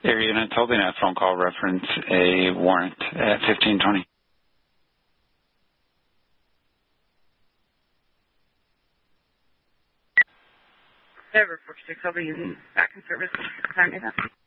Area units holding a phone call reference a warrant at 1520. Ever 46, I'll be back in service. Time is up.